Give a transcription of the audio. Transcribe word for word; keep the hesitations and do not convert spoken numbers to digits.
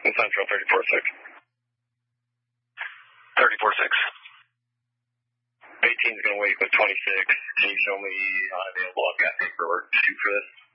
Central thirty-four six. thirty-four six. eighteen's going to wait with twenty-six. Can you show me unavailable? I've got paperwork to shoot for this.